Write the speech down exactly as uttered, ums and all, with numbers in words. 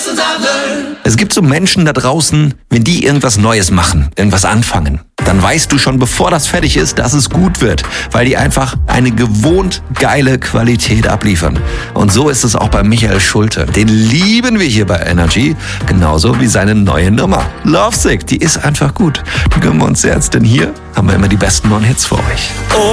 Es gibt so Menschen da draußen, wenn die irgendwas Neues machen, irgendwas anfangen, dann weißt du schon, bevor das fertig ist, dass es gut wird, weil die einfach eine gewohnt geile Qualität abliefern. Und so ist es auch bei Michael Schulte. Den lieben wir hier bei Energy, genauso wie seine neue Nummer. Lovesick, die ist einfach gut. Die gönnen wir uns jetzt, denn hier haben wir immer die besten neuen Hits für euch.